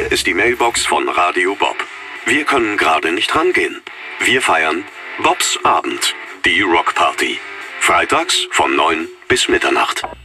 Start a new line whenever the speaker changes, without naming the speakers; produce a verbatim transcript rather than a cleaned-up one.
Hier ist die Mailbox von Radio Bob. Wir können gerade nicht rangehen. Wir feiern Bobs Abend, die Rockparty. Freitags von neun bis Mitternacht.